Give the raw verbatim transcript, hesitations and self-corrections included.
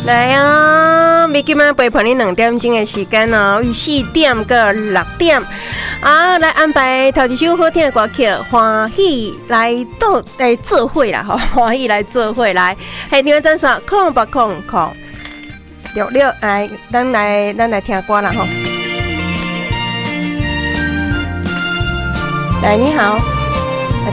来啊！每今晚陪伴你两点钟的时间哦，由四点到六点啊，来安排头一首好听的歌曲，欢喜来到来做伙啦，吼，欢喜来做伙来，系另外张线空八空空六六，来，咱来咱来听歌啦，吼。来，你好。